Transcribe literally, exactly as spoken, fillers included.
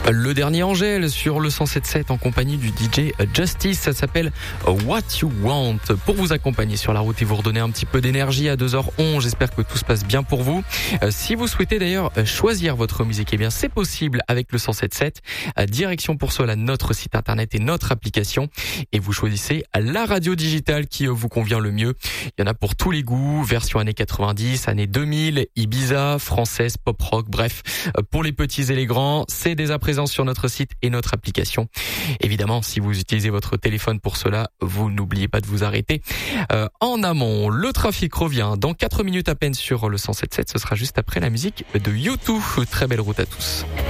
Le dernier Angèle sur le cent sept sept en compagnie du D J Justice. Ça s'appelle What You Want. Pour vous accompagner sur la route et vous redonner un petit peu d'énergie à deux heures onze. J'espère que tout se passe bien pour vous. Si vous souhaitez d'ailleurs choisir votre musique, eh bien c'est possible avec le cent sept sept. Direction pour cela notre site internet et notre application. Et vous choisissez la radio digitale qui vous convient le mieux. Il y en a pour tous les goûts. Version années quatre-vingt-dix, années deux mille, Ibiza, française, pop rock. Bref, pour les petits et les grands, c'est dès à présent sur notre site et notre application. Évidemment, si vous utilisez votre téléphone pour cela, vous n'oubliez pas de vous arrêter euh, en amont. Le trafic revient dans quatre minutes à peine sur le cent sept sept. Ce sera juste après la musique de U deux. Très belle route à tous.